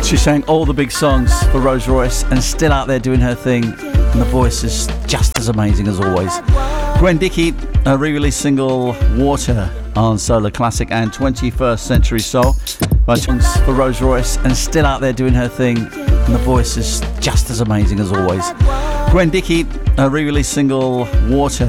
She sang all the big songs for Rose Royce and still out there doing her thing, and the voice is just as amazing as always. Gwen Dickey, her re-release single Water on Solar Classic and 21st Century Soul. Songs for Rose Royce and still out there doing her thing, and the voice is just as amazing as always. Gwen Dickey, her re-release single Water